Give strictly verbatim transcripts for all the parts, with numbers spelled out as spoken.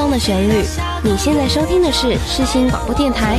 中的旋律。你现在收听的是世新广播电台。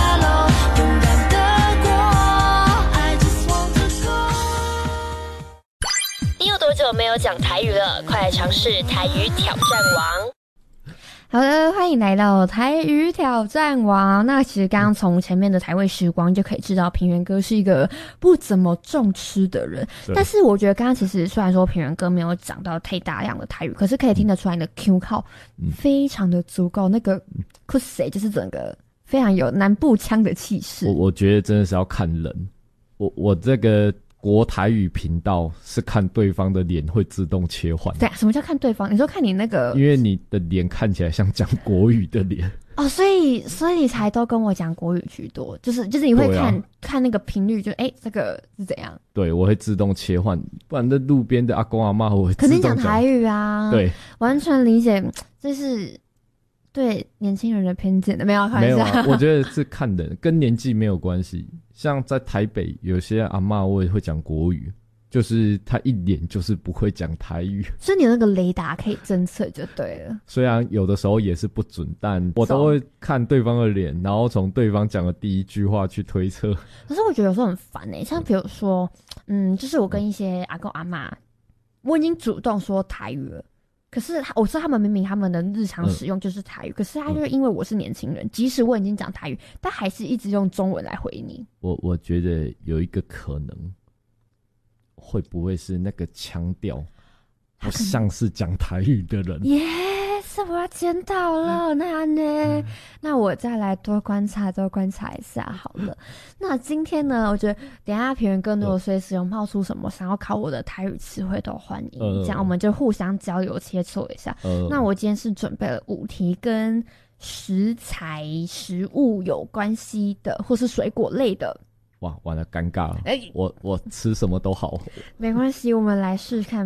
你有多久没有讲台语了？快来尝试台语挑战王。 好的，欢迎来到台语挑战王。那其实刚刚从前面的台味时光就可以知道，平原哥是一个不怎么重吃的人。但是我觉得刚刚其实虽然说平原哥没有讲到太大量的台语，可是可以听得出来你的 Q 靠非常的足够，那个 k u s 就是整个非常有南部腔的气势。 我我觉得真的是要看人。我我这个。国台语频道是看对方的脸会自动切换。 对啊，什么叫看对方？你说看你那个， 因为你的脸看起来像讲国语的脸哦，所以所以你才都跟我讲国语居多，就是就是你会看、啊、看那个频率，就哎、欸、这个是怎样？ 对，我会自动切换，不然在路边的阿公阿嬷我会自动肯定讲台语啊。 对， 完全理解，这是对年轻人的偏见的，没有开玩笑。 没有啊，我觉得是看人，跟年纪没有关系。像在台北有些阿嬷我也会讲国语，就是他一脸就是不会讲台语， 所以你有那个雷达可以侦测就对了。 虽然有的时候也是不准，但我都会看对方的脸，然后从对方讲的第一句话去推测。 可是我觉得有时候很烦欸，像比如说嗯就是我跟一些阿公阿嬷，我已经主动说台语了，可是我知道他们明明他们的日常使用就是台语、嗯、可是他就是因为我是年轻人、嗯、即使我已经讲台语，他还是一直用中文来回你。 我我觉得有一个可能会不会是那个腔调不像是讲台语的人。 Yes， 我要检讨了。那呢、嗯、那我再来多观察多观察一下好了。那今天呢，我觉得等一下平原哥如果随时有冒出什么想要考我的台语词汇都欢迎、呃、这样我们就互相交流切磋一下、呃、那我今天是准备了五题跟食材食物有关系的或是水果类的。 哇，完了，尴尬了、 欸、 我我吃什么都好。 没关系，我们来试试看